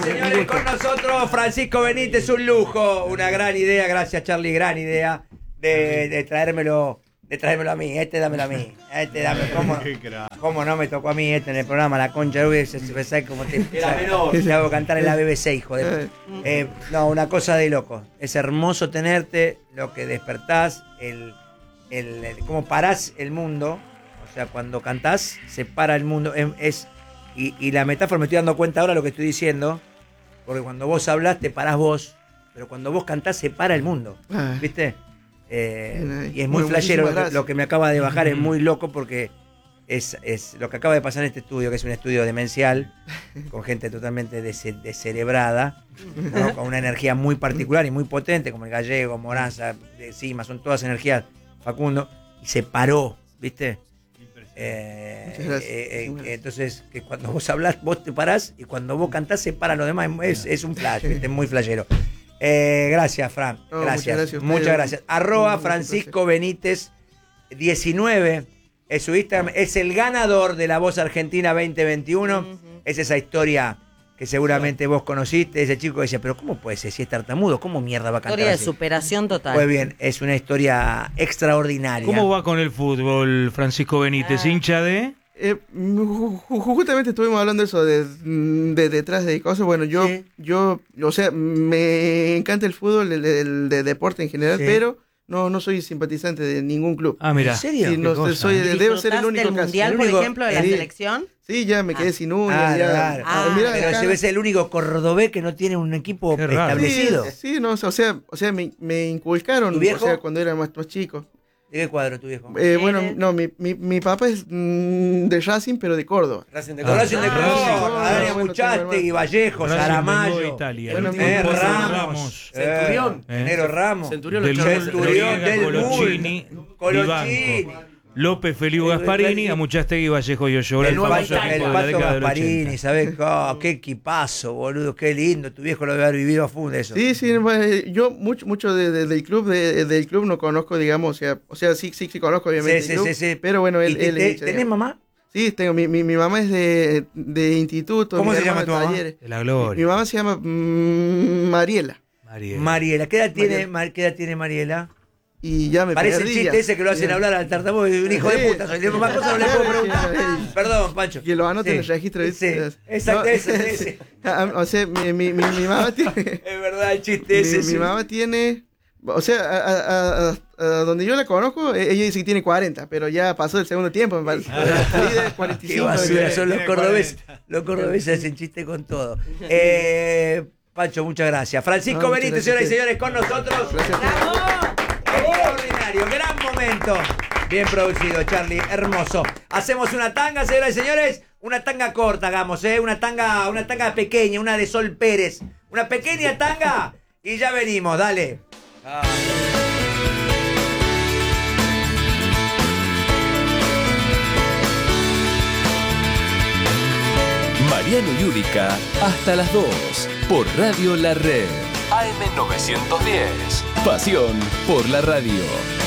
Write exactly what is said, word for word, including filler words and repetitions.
señores, con nosotros Francisco Benítez, un lujo, una gran idea, gracias Charlie, gran idea de, de traérmelo, de traérmelo a mí, este dámelo a mí, este dámelo, ¿cómo, cómo no me tocó a mí este en el programa, la concha de ¿sabes cómo te, era menor, te hago cantar en la B B C, hijo de... Eh, no, una cosa de loco, es hermoso tenerte, lo que despertás, el, el, el cómo parás el mundo, o sea, cuando cantás, se para el mundo, es... es Y, y la metáfora, me estoy dando cuenta ahora de lo que estoy diciendo, porque cuando vos hablás te parás vos, pero cuando vos cantás se para el mundo, ah, ¿viste? Eh, y es muy bueno, flashero, lo, lo que me acaba de bajar es muy loco porque es, es lo que acaba de pasar en este estudio, que es un estudio demencial, con gente totalmente dese, descerebrada, ¿no? Con una energía muy particular y muy potente, como el Gallego, Moranza, Cima, son todas energías, Facundo, y se paró, ¿viste? Eh, eh, eh, entonces que cuando vos hablás vos te parás y cuando vos cantás se para lo demás, es, es un flash, es muy flashero. Eh, gracias Fran, no, gracias, muchas gracias, muchas gracias. Arroba Francisco Benítez diecinueve es su Instagram, es el ganador de La Voz Argentina veinte veintiuno, uh-huh. Es esa historia que seguramente vos conociste, ese chico que decía, pero ¿cómo puede ser si es tartamudo? ¿Cómo mierda va a cantar Historia así? de superación total. Pues bien, es una historia extraordinaria. ¿Cómo va con el fútbol, Francisco Benítez? Ah. ¿Hincha de...? Eh, justamente estuvimos hablando de eso, de, de detrás de cosas. Bueno, yo, sí. yo, o sea, me encanta el fútbol, el, el, el deporte en general, sí. pero... No, no soy simpatizante de ningún club. Ah, mira. ¿En serio? Sí, no, soy, debo ser el único del mundial, por ejemplo, de la sí. selección? Sí, ya me quedé ah. sin uñas. Ah, ya. Claro. Ah, mira, pero se ves el único cordobés que no tiene un equipo establecido. Sí, sí, no, o sea, o sea me, me inculcaron, o sea, cuando era más, más chico. ¿De qué cuadro tu viejo? Eh, bueno, no, mi, mi, mi papá es mmm, de Racing, pero de Córdoba. Racing de Córdoba. Racing de Córdoba. Adrián Muchaste, Vallejo, Saramayo. Italia. Bueno, eh, Ramos. Centurión. Eh, Nero Ramos. Centurión del Centurión del Colochini. Colochini. López, Feliu Gasparini, a Muchastegui, Vallejo y Oyola. El, el paso, el paso Gasparini, ¿sabés? Oh, qué equipazo, boludo, qué lindo. Tu viejo lo debe haber vivido a fondo eso. Sí, sí, yo mucho, mucho de, de, del club de, del club no conozco, digamos, o sea, o sea sí, sí, sí conozco obviamente sí, el club, sí, sí, sí. Pero bueno, él, te, él te, hecho, ¿tenés mamá? Sí, tengo, mi, mi, mi mamá es de, de instituto. ¿Cómo mi se llama tu mamá? Talleres. De la Gloria. Mi, mi mamá se llama mmm, Mariela. Mariela. Mariela, ¿qué edad tiene, Mariela. ¿Qué edad tiene Mariela? Y ya me parece perdí, el chiste ya. ese que lo hacen ya. hablar al tartamudo de un hijo de puta. Soy de más cosas no le puedo preguntar. Perdón, Pancho. Que lo anoten sí. en el registro. Sí, exacto, no, ese, ese. O sea, mi, mi, mi, mi mamá tiene... Es verdad, el chiste ese. Mi, mi mamá tiene... O sea, a, a, a, a donde yo la conozco, ella dice que tiene cuarenta, pero ya pasó el segundo tiempo, me parece. cuarenta y cinco. Qué basura, son los cordobeses. Los cordobeses hacen chiste con todo. Eh, Pancho, muchas gracias. Francisco no, Benítez, señoras y señores, con nosotros. Gracias. Extraordinario, gran momento. Bien producido, Charlie, hermoso. Hacemos una tanga, señoras y señores. Una tanga corta, hagamos, ¿eh? Una tanga, una tanga pequeña, una de Sol Pérez. Una pequeña tanga y ya venimos, dale. Ah. Mariano Yudica, hasta las dos, por Radio La Red. A M novecientos diez. Pasión por la radio.